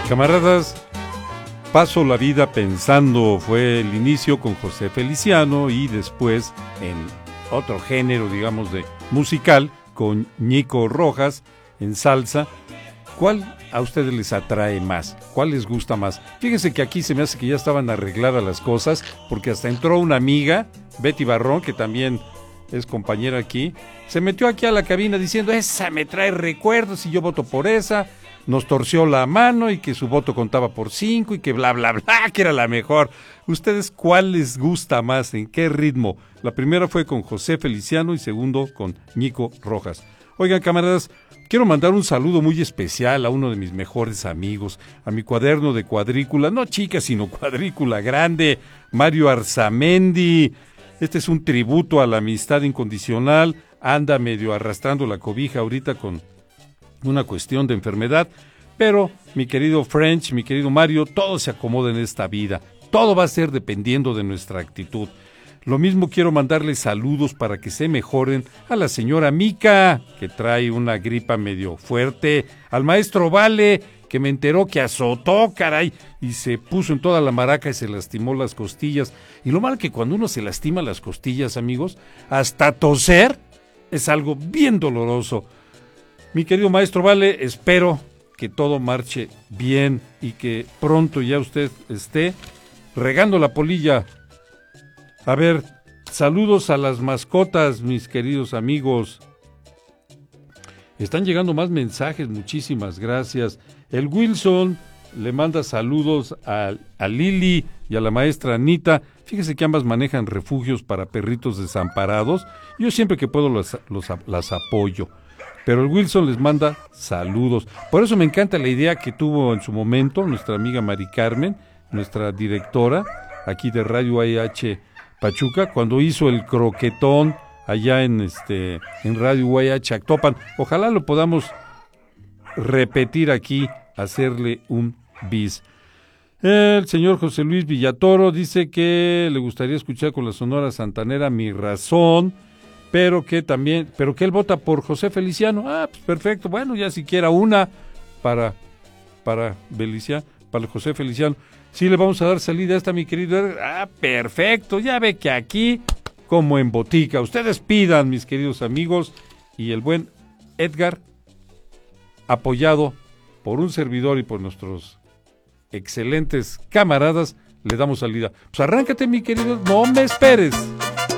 Camaradas, paso la vida pensando, fue el inicio con José Feliciano y después en otro género, digamos, de musical, con Ñico Rojas en salsa. ¿Cuál a ustedes les atrae más? ¿Cuál les gusta más? Fíjense que aquí se me hace que ya estaban arregladas las cosas, porque hasta entró una amiga, Betty Barrón, que también es compañera aquí, se metió aquí a la cabina diciendo, esa me trae recuerdos y yo voto por esa. Nos torció la mano y que su voto contaba por 5 y que bla, bla, bla, que era la mejor. ¿Ustedes cuál les gusta más? ¿En qué ritmo? La primera fue con José Feliciano y segundo con Ñico Rojas. Oigan, camaradas, quiero mandar un saludo muy especial a uno de mis mejores amigos, a mi cuaderno de cuadrícula, no chica, sino cuadrícula grande, Mario Arzamendi. Este es un tributo a la amistad incondicional, anda medio arrastrando la cobija ahorita con una cuestión de enfermedad, pero mi querido French, mi querido Mario, todo se acomoda en esta vida, todo va a ser dependiendo de nuestra actitud. Lo mismo quiero mandarle saludos para que se mejoren a la señora Mica, que trae una gripa medio fuerte, al maestro Vale, que me enteró que azotó, caray, y se puso en toda la maraca y se lastimó las costillas. Y lo malo que cuando uno se lastima las costillas, amigos, hasta toser es algo bien doloroso. Mi querido maestro Vale, espero que todo marche bien y que pronto ya usted esté regando la polilla. A ver, saludos a las mascotas, mis queridos amigos. Están llegando más mensajes, muchísimas gracias. El Wilson le manda saludos a Lili y a la maestra Anita. Fíjese que ambas manejan refugios para perritos desamparados. Yo siempre que puedo las apoyo. Pero el Wilson les manda saludos. Por eso me encanta la idea que tuvo en su momento nuestra amiga Mari Carmen, nuestra directora aquí de Radio AH Pachuca, cuando hizo el croquetón allá en Radio AH Actopan. Ojalá lo podamos repetir aquí, hacerle un bis. El señor José Luis Villatoro dice que le gustaría escuchar con la Sonora Santanera Mi Razón, pero que él vota por José Feliciano. Pues perfecto, bueno, ya siquiera una para José Feliciano. Sí, le vamos a dar salida a esta, mi querido. Perfecto, ya ve que aquí, como en botica, ustedes pidan, mis queridos amigos, y el buen Edgar, apoyado por un servidor y por nuestros excelentes camaradas, le damos salida. Pues arráncate, mi querido, no me esperes.